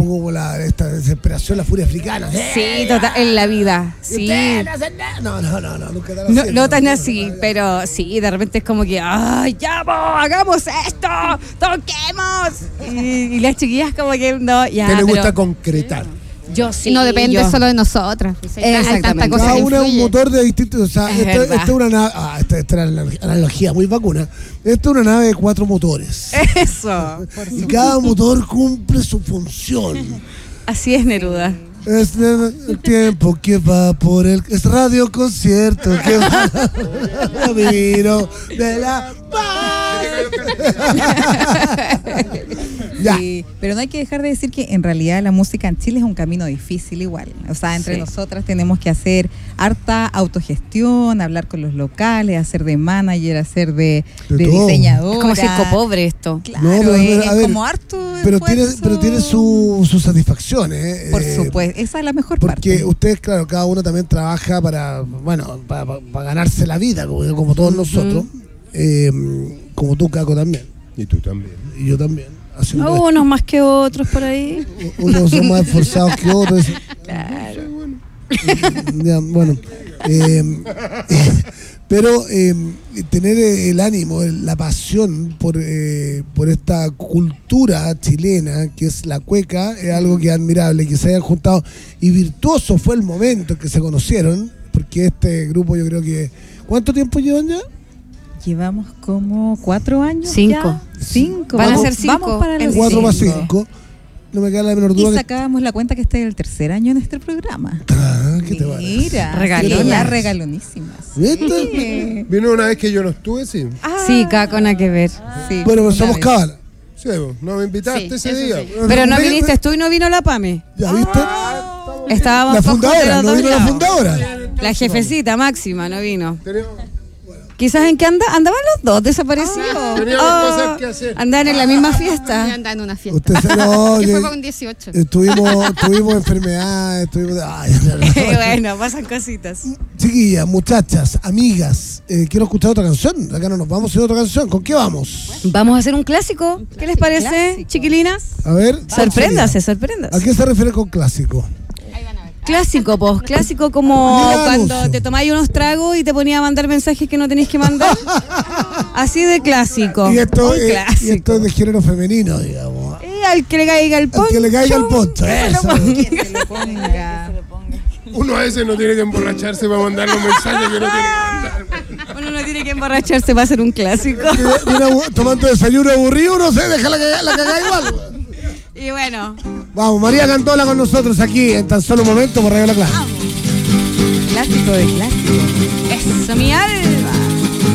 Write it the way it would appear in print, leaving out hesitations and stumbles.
como esta desesperación, la furia africana. Sí, total, en la vida. Sí. No, nunca tan así. No tan así, pero sí, de repente es como que, ¡ay, ya, hagamos esto! ¡Toquemos! Y las chiquillas como que, no, ya. ¿Qué le gusta concretar? Yo sí. No depende solo de nosotras. Exactamente. Tanta cosa Cada que una es un influye. motor de distintos. O sea, esta es una nave. Esta es una analogía muy vacuna. Esta es una nave de 4 motores. Eso. Y cada motor cumple su función. Así es, Neruda. Es el tiempo que va por el. Es radio concierto que va. Camino de la paz. Ya. Sí, pero no hay que dejar de decir que en realidad la música en Chile es un camino difícil igual. O sea, entre nosotras tenemos que hacer harta autogestión, hablar con los locales, hacer de manager, hacer de diseñadora. Es como circo pobre esto. Claro, No, pero, es a ver, como harto pero esfuerzo. tiene sus satisfacciones. Por supuesto, esa es la mejor Porque parte. ustedes, claro, cada uno también trabaja para ganarse la vida, como todos nosotros. Como tú, Caco, también. Y tú también. Y yo también. Unos más que otros por ahí. Unos son más esforzados que otros. Claro. Ya, bueno. Pero tener el ánimo, la pasión por esta cultura chilena que es la cueca es algo que es admirable, que se hayan juntado, y virtuoso fue el momento en que se conocieron, porque este grupo yo creo que... ¿Cuánto tiempo llevan ya? Llevamos como 4 años. 5. Ya. 5. Van a ser 5. Vamos para los 4 más 5. 5. No me queda la menor Y duda. sacábamos la cuenta que este es el 3er año en este programa. ¿Qué te parece? Mira, Regalonas. ya regalonísimas. ¿Viste? Sí. Vino una vez que yo no estuve, sí. Sí, Caco, nada que ver. Sí, Bueno, pero una somos vez. cábala. Sí, no me invitaste Sí, ese eso día. sí. Pero no viniste tú y no vino la Pame. ¿Ya viste? Estábamos La flojos de fundadora, los no dos vino la lados. fundadora. La jefecita máxima no vino. Teníamos Quizás en qué andaban los dos desaparecidos. teníamos cosas que hacer. Andaban en la misma Yo fiesta. andaba en una fiesta. Usted se no, Que fue que- para un 18. tuvimos enfermedades, Bueno, pasan cositas. Chiquillas, muchachas, amigas, quiero escuchar otra canción. Acá no nos vamos a hacer otra canción. ¿Con qué vamos? Vamos a hacer un clásico. ¿Qué les parece, Clásico. chiquilinas? A ver. ¿cuál Sorpréndase, sería? sorpréndase. ¿A qué se refiere con clásico? Clásico, pues. Clásico como Mira, cuando Lucio. te tomáis unos tragos y te ponía a mandar mensajes que no tenéis que mandar. Así de clásico. Y esto, Muy y clásico. esto es de género femenino, digamos. Al que le caiga el poncho. Al que le caiga el poncho. Eso. Que se lo ponga. Uno a veces no tiene que emborracharse para mandar los mensajes que no tiene que mandar. Uno no tiene que emborracharse para hacer un clásico. Mira, tomando desayuno aburrido, no sé, déjala la cagada igual. Y bueno, Vamos, María Cantola con nosotros aquí en tan solo un momento por Radio La Clase. Clásico de clásico. eso, mi alma.